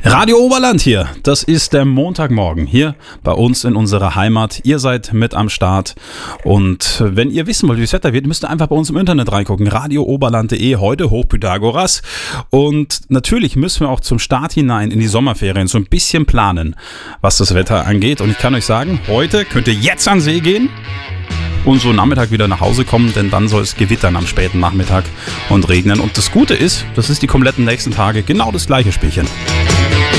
Radio Oberland hier, das ist der Montagmorgen hier bei uns in unserer Heimat. Ihr seid mit am Start und wenn ihr wissen wollt, wie das Wetter wird, müsst ihr einfach bei uns im Internet reingucken. radiooberland.de, heute hoch Pythagoras. Und natürlich müssen wir auch zum Start hinein in die Sommerferien so ein bisschen planen, was das Wetter angeht. Und ich kann euch sagen, heute könnt ihr jetzt an den See gehen und so Nachmittag wieder nach Hause kommen, denn dann soll es gewittern am späten Nachmittag und regnen. Und das Gute ist, das ist die kompletten nächsten Tage genau das gleiche Spielchen.